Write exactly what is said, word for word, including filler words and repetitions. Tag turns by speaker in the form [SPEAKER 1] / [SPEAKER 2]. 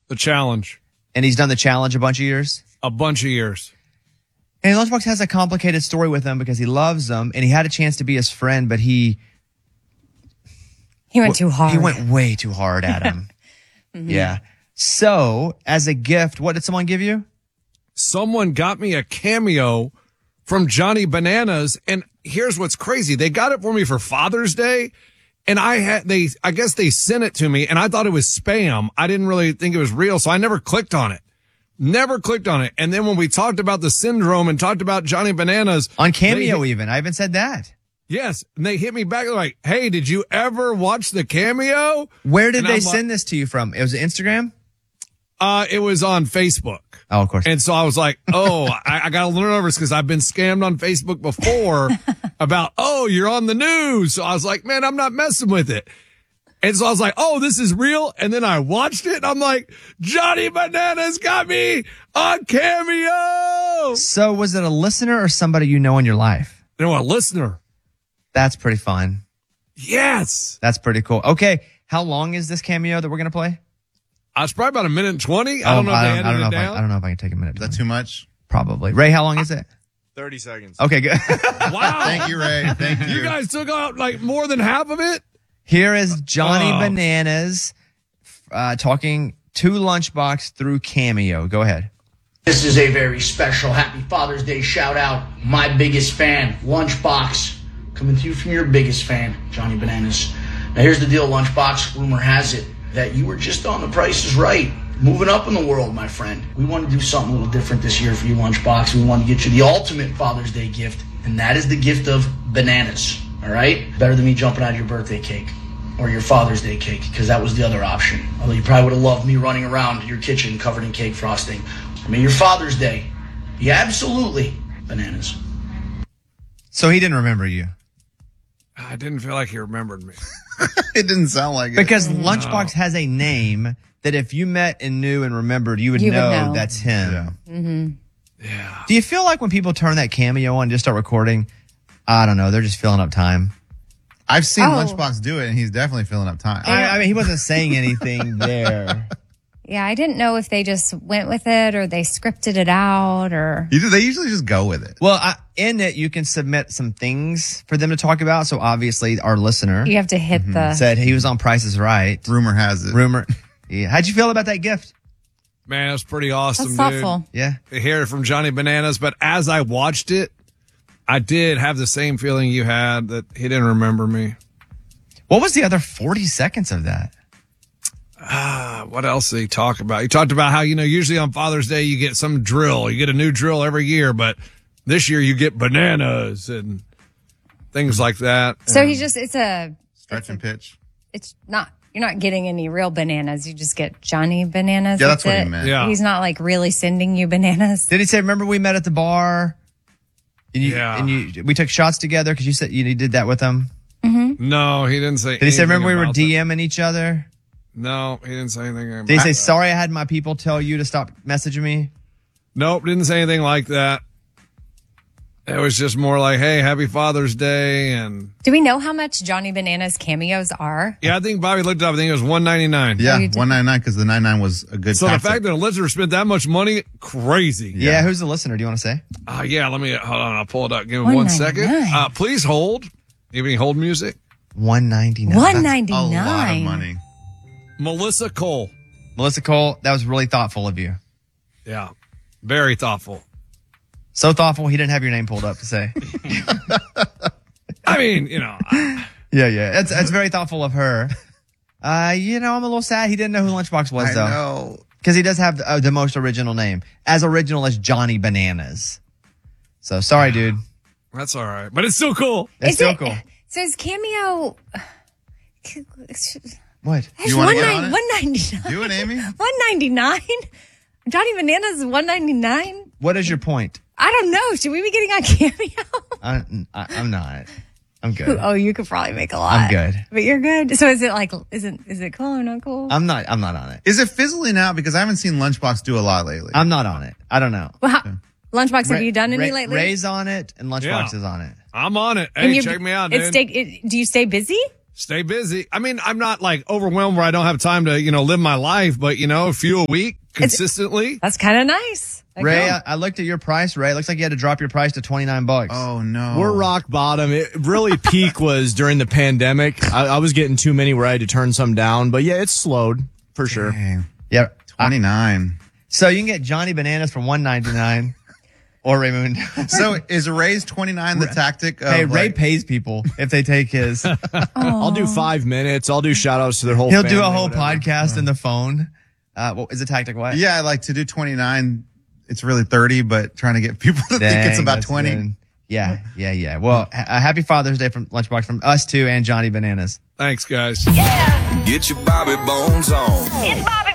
[SPEAKER 1] The challenge.
[SPEAKER 2] And he's done the challenge a bunch of years?
[SPEAKER 1] A bunch of years.
[SPEAKER 2] And Lunchbox has a complicated story with him because he loves him and he had a chance to be his friend, but he...
[SPEAKER 3] He went too hard.
[SPEAKER 2] He went way too hard at him. mm-hmm. Yeah. So, as a gift, what did someone give you?
[SPEAKER 1] Someone got me a cameo from Johnny Bananas, and here's what's crazy. They got it for me for Father's Day, and I had they I guess they sent it to me, and I thought it was spam. I didn't really think it was real, so I never clicked on it. Never clicked on it. And then when we talked about the syndrome and talked about Johnny Bananas.
[SPEAKER 2] On Cameo they, even. I even said that.
[SPEAKER 1] Yes. And they hit me back like, hey, did you ever watch the Cameo?
[SPEAKER 2] Where did
[SPEAKER 1] and
[SPEAKER 2] they
[SPEAKER 1] I'm
[SPEAKER 2] send
[SPEAKER 1] like,
[SPEAKER 2] this to you from? It was Instagram?
[SPEAKER 1] Uh, it was on Facebook.
[SPEAKER 2] Oh, of course.
[SPEAKER 1] And so I was like, oh, I, I got a little nervous because I've been scammed on Facebook before about, oh, you're on the news. So I was like, man, I'm not messing with it. And so I was like, oh, this is real. And then I watched it and I'm like, Johnny Bananas got me on Cameo.
[SPEAKER 2] So was it a listener or somebody you know in your life?
[SPEAKER 1] No, a listener.
[SPEAKER 2] That's pretty fun.
[SPEAKER 1] Yes.
[SPEAKER 2] That's pretty cool. Okay. How long is this Cameo that we're going to play?
[SPEAKER 1] Uh, it's probably about a minute and twenty. I don't know if
[SPEAKER 2] I
[SPEAKER 1] they
[SPEAKER 2] don't,
[SPEAKER 1] edited
[SPEAKER 2] I don't know
[SPEAKER 1] it
[SPEAKER 2] if
[SPEAKER 1] down.
[SPEAKER 2] I, I don't know if I can take a minute.
[SPEAKER 4] Is that too much?
[SPEAKER 2] Probably. Ray, how long is it?
[SPEAKER 5] thirty seconds.
[SPEAKER 2] Okay, good.
[SPEAKER 1] Wow.
[SPEAKER 4] Thank you, Ray. Thank you.
[SPEAKER 1] You guys took out like more than half of it?
[SPEAKER 2] Here is Johnny
[SPEAKER 1] Oh.
[SPEAKER 2] Bananas uh, talking to Lunchbox through Cameo. Go ahead.
[SPEAKER 6] This is a very special Happy Father's Day shout out. My biggest fan, Lunchbox, coming to you from your biggest fan, Johnny Bananas. Now here's the deal, Lunchbox. Rumor has it that you were just on The Price is Right. Moving up in the world, my friend. We want to do something a little different this year for you, Lunchbox. We want to get you the ultimate Father's Day gift, and that is the gift of bananas. All right? Better than me jumping out of your birthday cake or your Father's Day cake, because that was the other option. Although you probably would have loved me running around your kitchen covered in cake frosting. I mean, your Father's Day, yeah, absolutely bananas.
[SPEAKER 2] So he didn't remember you.
[SPEAKER 1] I didn't feel like he remembered me.
[SPEAKER 4] It didn't sound like it.
[SPEAKER 2] Because Lunchbox has a name that if you met and knew and remembered, you would,
[SPEAKER 3] You would
[SPEAKER 2] know,
[SPEAKER 3] know.
[SPEAKER 2] that's him.
[SPEAKER 4] Yeah.
[SPEAKER 3] Mm-hmm.
[SPEAKER 1] Yeah.
[SPEAKER 2] Do you feel like when people turn that Cameo on and just start recording, I don't know, they're just filling up time?
[SPEAKER 4] I've seen
[SPEAKER 3] Oh.
[SPEAKER 4] Lunchbox do it, and he's definitely filling up time.
[SPEAKER 2] I, I mean, he wasn't saying anything there.
[SPEAKER 3] Yeah, I didn't know if they just went with it or they scripted it out or...
[SPEAKER 4] You do- They usually just go with it.
[SPEAKER 2] Well, I, in it, you can submit some things for them to talk about. So obviously, our listener
[SPEAKER 3] You have to hit the...
[SPEAKER 2] said he was on Price is Right.
[SPEAKER 4] Rumor has it.
[SPEAKER 2] Rumor. Yeah. How'd you feel about that gift?
[SPEAKER 1] Man, it was pretty awesome,
[SPEAKER 3] That's
[SPEAKER 1] dude.
[SPEAKER 3] thoughtful.
[SPEAKER 2] Yeah.
[SPEAKER 1] To hear it from Johnny Bananas. But as I watched it, I did have the same feeling you had that he didn't remember me.
[SPEAKER 2] What was the other forty seconds of that?
[SPEAKER 1] Uh, what else did he talk about? He talked about how, you know, usually on Father's Day, you get some drill. You get a new drill every year, but this year you get bananas and things like that.
[SPEAKER 3] So
[SPEAKER 1] And
[SPEAKER 3] he just... It's a...
[SPEAKER 4] Stretch and pitch.
[SPEAKER 3] It's not... You're not getting any real bananas. You just get Johnny Bananas.
[SPEAKER 4] Yeah, that's what he
[SPEAKER 3] it.
[SPEAKER 4] meant.
[SPEAKER 1] Yeah.
[SPEAKER 3] He's not like really sending you bananas.
[SPEAKER 2] Did he say, remember we met at the bar? And you,
[SPEAKER 1] Yeah.
[SPEAKER 2] and you, we took shots together because you said you did that with him.
[SPEAKER 1] No, he didn't say
[SPEAKER 2] Did he say,
[SPEAKER 1] anything
[SPEAKER 2] remember we were
[SPEAKER 1] about that.
[SPEAKER 2] DMing each other?
[SPEAKER 1] No, he didn't say anything about
[SPEAKER 2] Did he say,
[SPEAKER 1] that.
[SPEAKER 2] sorry I had my people tell you to stop messaging me?
[SPEAKER 1] Nope, didn't say anything like that. It was just more like, hey, happy Father's Day. And
[SPEAKER 3] Do we know how much Johnny Bananas cameos are?
[SPEAKER 1] yeah, I think Bobby looked it up. I think it was one ninety-nine.
[SPEAKER 4] Yeah,
[SPEAKER 3] you did.
[SPEAKER 4] one ninety-nine because the ninety-nine was a good
[SPEAKER 1] So the
[SPEAKER 4] tactic.
[SPEAKER 1] fact that a listener spent that much money, crazy.
[SPEAKER 2] Yeah. Who's the listener? Do you want to say?
[SPEAKER 1] Uh, yeah, let me, hold on, I'll pull it up. Give me one second.
[SPEAKER 3] one ninety-nine.
[SPEAKER 1] Uh, please hold. You have any hold music?
[SPEAKER 2] one ninety-nine.
[SPEAKER 3] One
[SPEAKER 4] a
[SPEAKER 3] ninety
[SPEAKER 4] lot of
[SPEAKER 3] nine.
[SPEAKER 4] money.
[SPEAKER 1] Melissa Cole.
[SPEAKER 2] Melissa Cole, that was really thoughtful of you.
[SPEAKER 1] Yeah, very thoughtful.
[SPEAKER 2] So thoughtful, he didn't have your name pulled up to say.
[SPEAKER 1] I mean, you know, I-
[SPEAKER 2] Yeah, yeah. That's that's very thoughtful of her. Uh, you know, I'm a little sad he didn't know who Lunchbox was,
[SPEAKER 4] I
[SPEAKER 2] though.
[SPEAKER 4] know.
[SPEAKER 2] Because he does have the, uh, the most original name. As original as Johnny Bananas. So, sorry, dude.
[SPEAKER 1] that's all right. But it's still cool.
[SPEAKER 2] It's
[SPEAKER 3] Is
[SPEAKER 2] still
[SPEAKER 3] it-
[SPEAKER 2] cool.
[SPEAKER 3] So his cameo...
[SPEAKER 2] What?
[SPEAKER 3] That's
[SPEAKER 4] You wanna
[SPEAKER 3] one
[SPEAKER 4] get
[SPEAKER 3] nine-
[SPEAKER 4] on it?
[SPEAKER 3] one ninety-nine.
[SPEAKER 4] Do it, Amy.
[SPEAKER 3] one ninety-nine? Johnny Bananas is one ninety-nine?
[SPEAKER 2] What is your point?
[SPEAKER 3] I don't know. Should we be getting on Cameo?
[SPEAKER 2] I, I, I'm not. I'm good.
[SPEAKER 3] Oh, you could probably make a lot.
[SPEAKER 2] I'm good.
[SPEAKER 3] But you're good. So is it like, is it, is it cool or not cool?
[SPEAKER 2] I'm not. I'm not on it.
[SPEAKER 4] Is it fizzling out? Because I haven't seen Lunchbox do a lot lately.
[SPEAKER 2] I'm not on it. I don't know.
[SPEAKER 3] Well, how, Lunchbox, have
[SPEAKER 2] Ray-
[SPEAKER 3] you done any
[SPEAKER 2] Ray-
[SPEAKER 3] lately?
[SPEAKER 2] Ray's on it and Lunchbox
[SPEAKER 1] Yeah.
[SPEAKER 2] is on it.
[SPEAKER 1] I'm on it.
[SPEAKER 3] And
[SPEAKER 1] Hey,
[SPEAKER 3] you-
[SPEAKER 1] check me out,
[SPEAKER 3] it's
[SPEAKER 1] dude.
[SPEAKER 3] stay, it, do you stay busy?
[SPEAKER 1] Stay busy. I mean, I'm not like overwhelmed where I don't have time to, you know, live my life, but you know, a few a week consistently.
[SPEAKER 3] That's kind of nice. There you
[SPEAKER 2] Ray,
[SPEAKER 3] go.
[SPEAKER 2] I, I looked at your price, Ray. It looks like you had to drop your price to twenty-nine bucks.
[SPEAKER 4] Oh no.
[SPEAKER 5] We're rock bottom. It really peak was during the pandemic. I, I was getting too many where I had to turn some down, but yeah, it's slowed for sure.
[SPEAKER 4] Dang.
[SPEAKER 2] Yeah.
[SPEAKER 4] twenty-nine.
[SPEAKER 2] So you can get Johnny Bananas for one ninety-nine or Raymond.
[SPEAKER 4] So is Ray's twenty-nine the tactic of
[SPEAKER 2] Hey, Ray
[SPEAKER 4] like,
[SPEAKER 2] pays people if they take his.
[SPEAKER 5] I'll do five minutes. I'll do shout outs to their whole
[SPEAKER 2] He'll
[SPEAKER 5] family.
[SPEAKER 2] do a whole
[SPEAKER 5] whatever.
[SPEAKER 2] podcast in the phone. Uh, what is the tactic? What?
[SPEAKER 4] Yeah, like to do twenty-nine, it's really thirty, but trying to get people to think it's
[SPEAKER 2] Dang,
[SPEAKER 4] about
[SPEAKER 2] that's
[SPEAKER 4] twenty.
[SPEAKER 2] good. Yeah, yeah, yeah. Well, ha- uh, happy Father's Day from Lunchbox from us too and Johnny Bananas.
[SPEAKER 1] Thanks, guys.
[SPEAKER 7] Get your Bobby Bones on.
[SPEAKER 8] It's Bobby